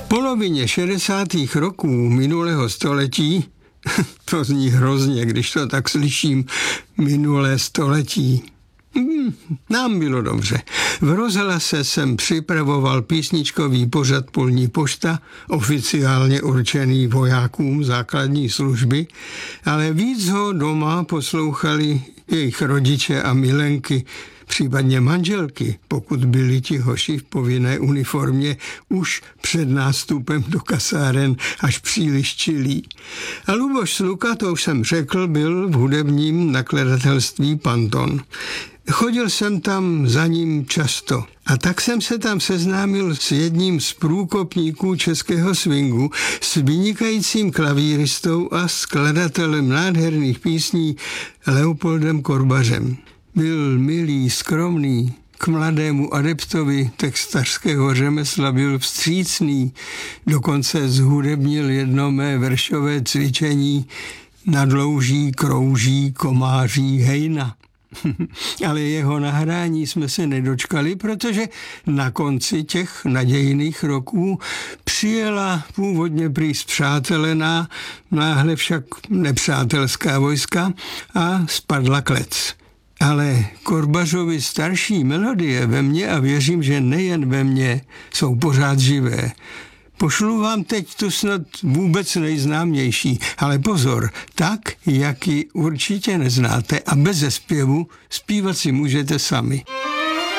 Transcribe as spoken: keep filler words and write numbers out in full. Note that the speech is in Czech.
polovině šedesátých roků minulého století, to zní hrozně, když to tak slyším, minulé století, Hmm, nám bylo dobře. V rozhlase jsem připravoval písničkový pořad Polní pošta, oficiálně určený vojákům základní služby, ale víc ho doma poslouchali jejich rodiče a milenky, případně manželky, pokud byli ti hoši v povinné uniformě už před nástupem do kasáren až příliš čilí. A Luboš Sluka, to už jsem řekl, byl v hudebním nakladatelství Panton. Chodil jsem tam za ním často a tak jsem se tam seznámil s jedním z průkopníků českého swingu, s vynikajícím klavíristou a skladatelem nádherných písní Leopoldem Korbařem. Byl milý, skromný, k mladému adeptovi textařského řemesla byl vstřícný, dokonce zhudebnil jedno mé veršové cvičení Nad louží krouží komáří hejna. Ale jeho nahrání jsme se nedočkali, protože na konci těch nadějných roků přijela původně prý spřátelená, náhle však nepřátelská vojska a spadla klec. Ale Korbařovi starší melodie ve mně, a věřím, že nejen ve mně, jsou pořád živé. Pošlu vám teď tu snad vůbec nejznámější, ale pozor, tak, jak ji určitě neznáte a beze zpěvu zpívat si můžete sami.